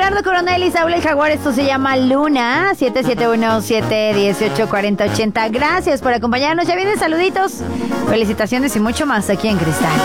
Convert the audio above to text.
Ricardo Coronel y Saúl el Jaguar. Esto se llama Luna. 771-718-4080. Gracias por acompañarnos. Ya vienen saluditos, felicitaciones y mucho más aquí en Cristal.